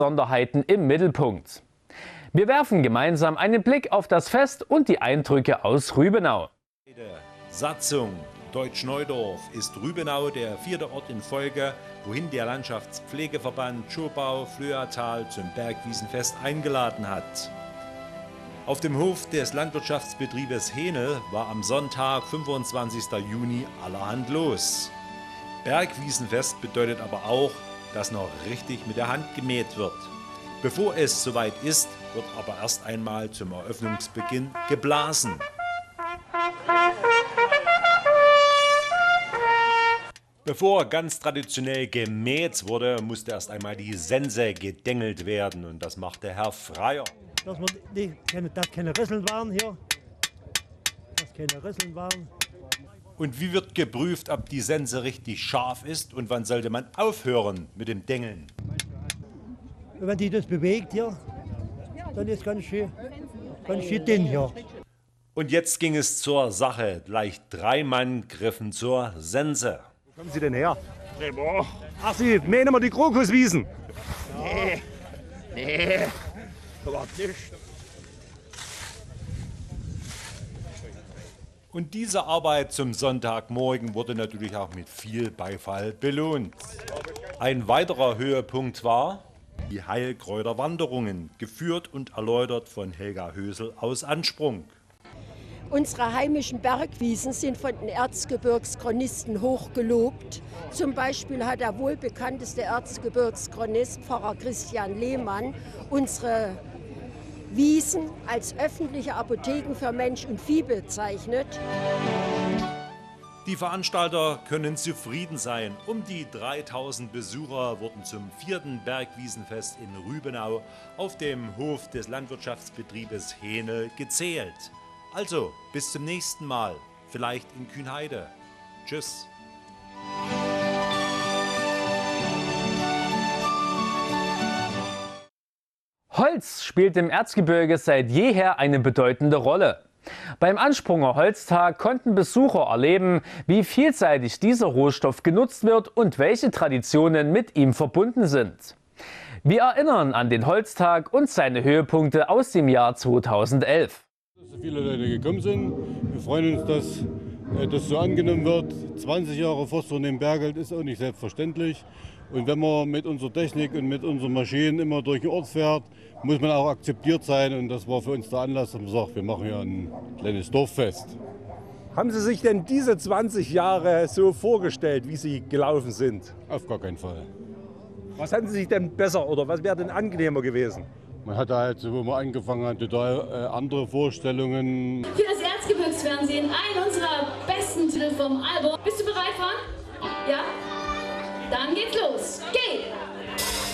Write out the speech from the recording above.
Besonderheiten im Mittelpunkt. Wir werfen gemeinsam einen Blick auf das Fest und die Eindrücke aus Rübenau. Satzung Deutsch-Neudorf ist Rübenau der 4. Ort in Folge, wohin der Landschaftspflegeverband Schobau-Flöatal zum Bergwiesenfest eingeladen hat. Auf dem Hof des Landwirtschaftsbetriebes Henel war am Sonntag, 25. Juni, allerhand los. Bergwiesenfest bedeutet aber auch, dass noch richtig mit der Hand gemäht wird. Bevor es soweit ist, wird aber erst einmal zum Eröffnungsbeginn geblasen. Bevor ganz traditionell gemäht wurde, musste erst einmal die Sense gedengelt werden. Und das machte Herr Freier. Dass keine Risseln waren hier. Dass keine Risseln waren. Und wie wird geprüft, ob die Sense richtig scharf ist und wann sollte man aufhören mit dem Dengeln? Wenn die das bewegt hier, dann ist ganz schön dünn hier. Und jetzt ging es zur Sache. Gleich 3 Mann griffen zur Sense. Wo kommen Sie denn her? Ach, Sie mähen immer die Krokuswiesen? Nee, überhaupt nicht. Und diese Arbeit zum Sonntagmorgen wurde natürlich auch mit viel Beifall belohnt. Ein weiterer Höhepunkt war die Heilkräuterwanderungen, geführt und erläutert von Helga Hösel aus Ansprung. Unsere heimischen Bergwiesen sind von den Erzgebirgschronisten hoch gelobt. Zum Beispiel hat der wohlbekannteste Erzgebirgschronist, Pfarrer Christian Lehmann, unsere Wiesen als öffentliche Apotheken für Mensch und Vieh bezeichnet. Die Veranstalter können zufrieden sein. Um die 3000 Besucher wurden zum 4. Bergwiesenfest in Rübenau auf dem Hof des Landwirtschaftsbetriebes Henel gezählt. Also, bis zum nächsten Mal, vielleicht in Kühnheide. Tschüss. Holz spielt im Erzgebirge seit jeher eine bedeutende Rolle. Beim Ansprunger Holztag konnten Besucher erleben, wie vielseitig dieser Rohstoff genutzt wird und welche Traditionen mit ihm verbunden sind. Wir erinnern an den Holztag und seine Höhepunkte aus dem Jahr 2011. Dass so viele Leute gekommen sind. Wir freuen uns, dass das so angenommen wird. 20 Jahre Forstunternehmen Bergelt ist auch nicht selbstverständlich. Und wenn man mit unserer Technik und mit unseren Maschinen immer durch den Ort fährt, muss man auch akzeptiert sein. Und das war für uns der Anlass, dass man sagt, wir machen hier ein kleines Dorffest. Haben Sie sich denn diese 20 Jahre so vorgestellt, wie sie gelaufen sind? Auf gar keinen Fall. Was hätten Sie sich denn besser oder was wäre denn angenehmer gewesen? Man hatte halt, so wo man angefangen hat, total andere Vorstellungen. Für das Erzgebirgsfernsehen ein unserer besten Titel vom Album. Bist du bereit, Fahren? Ja? Dann geht's los.